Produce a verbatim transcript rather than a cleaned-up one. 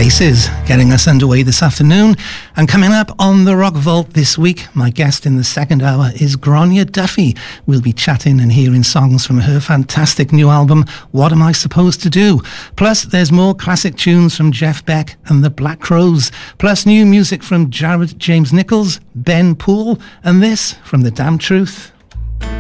Faces, getting us underway this afternoon. And coming up on the Rock Vault this week, my guest in the second hour is Gráinne Duffy. We'll be chatting and hearing songs from her fantastic new album, What Am I Supposed to Do? Plus, there's more classic tunes from Jeff Beck and the Black Crowes. Plus, new music from Jared James Nichols, Ben Poole, and this from The Damn Truth.